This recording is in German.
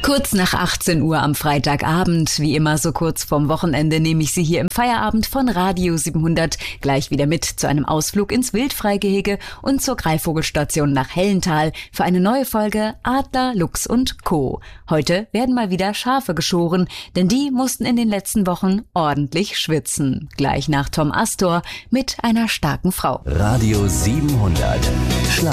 Kurz nach 18 Uhr am Freitagabend, wie immer so kurz vorm Wochenende, nehme ich Sie hier im Feierabend von Radio 700 gleich wieder mit zu einem Ausflug ins Wildfreigehege und zur Greifvogelstation nach Hellental für eine neue Folge Adler, Luchs und Co. Heute werden mal wieder Schafe geschoren, denn die mussten in den letzten Wochen ordentlich schwitzen. Gleich nach Tom Astor mit einer starken Frau. Radio 700.